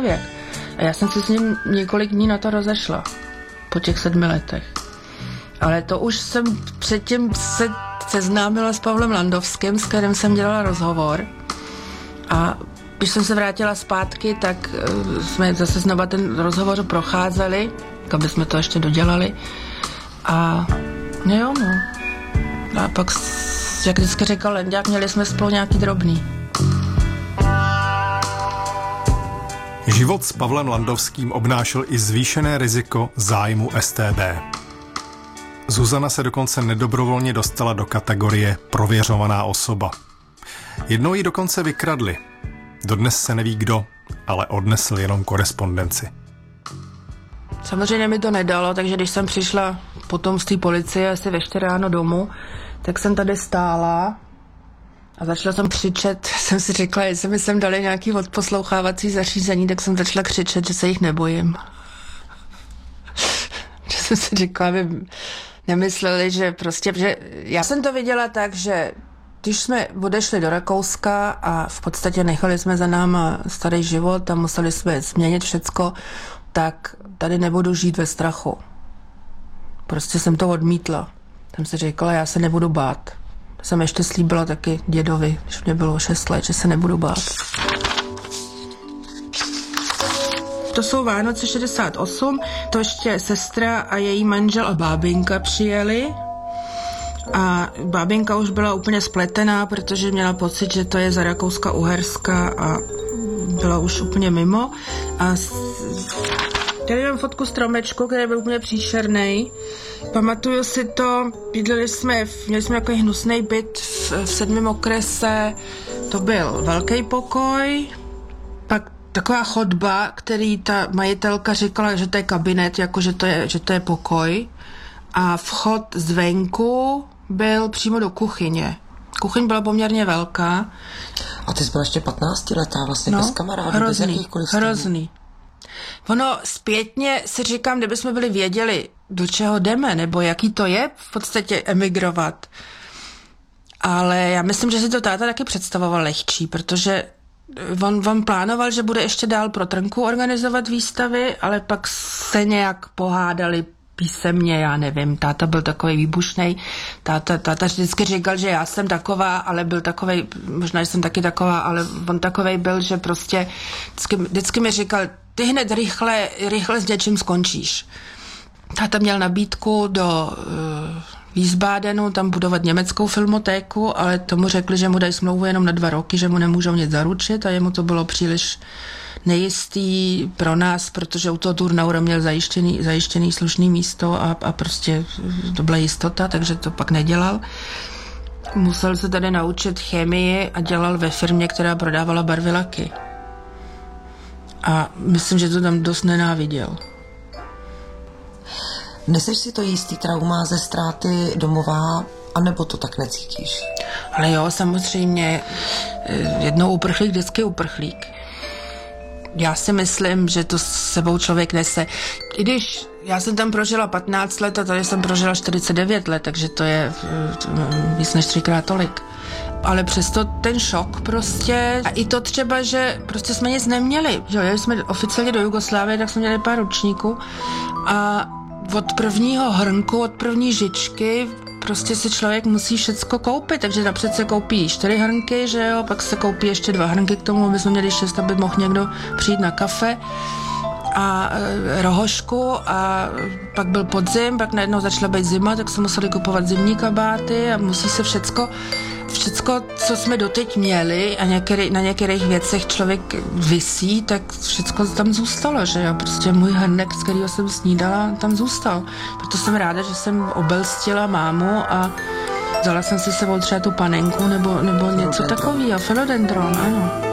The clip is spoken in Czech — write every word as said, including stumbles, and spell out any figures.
člověk. A já jsem se s ním několik dní na to rozešla. Po těch sedmi letech. Ale to už jsem předtím se seznámila s Pavlem Landovským, s kterým jsem dělala rozhovor. A když jsem se vrátila zpátky, tak jsme zase znova ten rozhovor procházeli, aby jsme to ještě dodělali. A no jo, no. A pak, jak vždycky říkal Lendák, měli jsme spolu nějaký drobný. Život s Pavlem Landovským obnášel i zvýšené riziko zájmu S T B. Zuzana se dokonce nedobrovolně dostala do kategorie prověřovaná osoba. Jednou ji dokonce vykradli. Dodnes se neví kdo, ale odnesl jenom korespondenci. Samozřejmě mi to nedalo, takže když jsem přišla potom z té policie asi ve čtyři ráno domů, tak jsem tady stála a začala jsem křičet. Jsem si řekla, jestli mi sem dali nějaký odposlouchávací zařízení, tak jsem začala křičet, že se jich nebojím. Že jsem si řekla, aby nemysleli, že prostě, že já jsem to viděla tak, že když jsme odešli do Rakouska a v podstatě nechali jsme za náma starý život a museli jsme změnit všecko, tak tady nebudu žít ve strachu. Prostě jsem to odmítla. Jsem si říkala, já se nebudu bát. To jsem ještě slíbila taky dědovi, když mě bylo šest let, že se nebudu bát. To jsou Vánoce šedesát osm, to ještě sestra a její manžel a bábinka přijeli. A bábinka už byla úplně spletená, protože měla pocit, že to je za Rakouska-Uherska a byla už úplně mimo. A tady mám fotku stromečku, který byl úplně příšernej. Pamatuju si to, bydleli jsme, měli jsme takový hnusný byt v, v sedmém okrese, to byl velký pokoj, pak taková chodba, který ta majitelka říkala, že to je kabinet, jako že to je, že to je pokoj. A vchod zvenku byl přímo do kuchyně. Kuchyň byla poměrně velká. A ty jsi byla ještě patnáctiletá, vlastně no, bez kamarádů, bez jakýchkoliv stavů. Hrozný. Ono zpětně si říkám, kdybychom byli věděli, do čeho jdeme, nebo jaký to je v podstatě emigrovat. Ale já myslím, že si to táta taky představoval lehčí, protože on, on plánoval, že bude ještě dál pro Trnku organizovat výstavy, ale pak se nějak pohádali písemně, já nevím, táta byl takovej výbušnej, táta, táta vždycky říkal, že já jsem taková, ale byl takovej, možná, že jsem taky taková, ale on takovej byl, že prostě vždycky, vždycky mi říkal, ty hned rychle, rychle s něčím skončíš. Táta měl nabídku do uh, Wiesbadenu, tam budovat německou filmotéku, ale tomu řekli, že mu dají smlouvu jenom na dva roky, že mu nemůžou nic zaručit a jemu to bylo příliš nejistý pro nás, protože u toho Turnauera měl zajištěný, zajištěný slušný místo a, a prostě to byla jistota, takže to pak nedělal. Musel se tady naučit chemii a dělal ve firmě, která prodávala barvilaky. A myslím, že to tam dost nenáviděl. Neseš si to jistý trauma ze ztráty domova, anebo to tak necítíš? Ale jo, samozřejmě. Jednou uprchlík, vždycky uprchlík. Já si myslím, že to s sebou člověk nese. I když já jsem tam prožila patnáct let a tady jsem prožila čtyřicet devět let, takže to je víc než třikrát tolik. Ale přesto ten šok prostě, a i to třeba, že prostě jsme nic neměli. Že jo, jsme oficiálně do Jugoslávie, tak jsme měli pár ručníků a od prvního hrnku, od první žičky prostě si člověk musí všecko koupit, takže napřed se koupí čtyři hrnky, že jo, pak se koupí ještě dva hrnky k tomu, aby jsme měli šest, aby mohl někdo přijít na kafe a e, rohošku a pak byl podzim, pak najednou začala být zima, tak se museli kupovat zimní kabáty a musí se všecko, všecko, co jsme doteď měli a některý, na některých věcech člověk visí, tak všecko tam zůstalo, že jo, prostě můj hrnek, z kterého jsem snídala, tam zůstal. Proto jsem ráda, že jsem obelstila mámu a vzala jsem si sebou třeba tu panenku nebo, nebo něco takového, philodendron, ano.